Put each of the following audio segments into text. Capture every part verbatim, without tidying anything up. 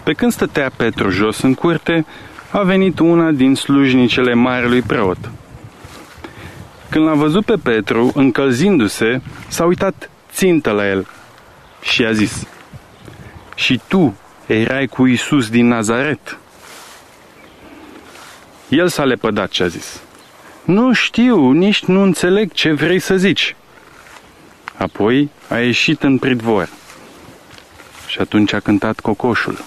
Pe când stătea Petru jos în curte, a venit una din slujnicele marelui preot. Când l-a văzut pe Petru încălzindu-se, s-a uitat țintă la el și a zis: „Și tu erai cu Iisus din Nazaret?” El s-a lepădat și a zis: „Nu știu, nici nu înțeleg ce vrei să zici.” Apoi a ieșit în pridvor și atunci a cântat cocoșul.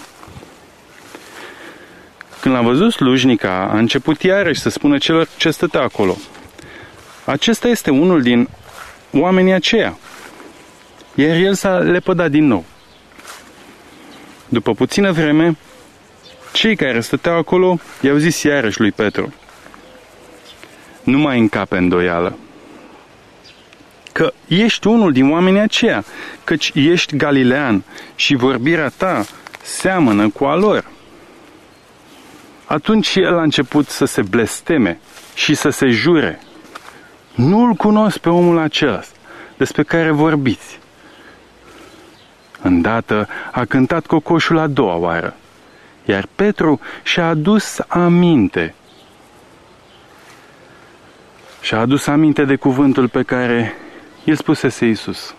Când l-a văzut slujnica, a început iarăși să spună celor ce stătea acolo: „Acesta este unul din oamenii aceia.” Iar el s-a lepădat din nou. După puțină vreme, cei care stăteau acolo i-au zis iarăși lui Petru: „Nu mai încape îndoială că ești unul din oamenii aceia, căci ești galilean și vorbirea ta seamănă cu a lor.” Atunci el a început să se blesteme și să se jure: „Nu-l cunosc pe omul acela despre care vorbiți.” Îndată a cântat cocoșul a doua oară, iar Petru și-a adus aminte. Și-a adus aminte de cuvântul pe care îl spusese Iisus: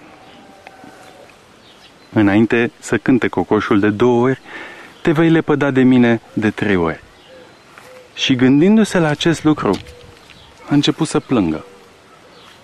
„Înainte să cânte cocoșul de două ori, te vei lepăda de mine de trei ori.” Și gândindu-se la acest lucru, a început să plângă.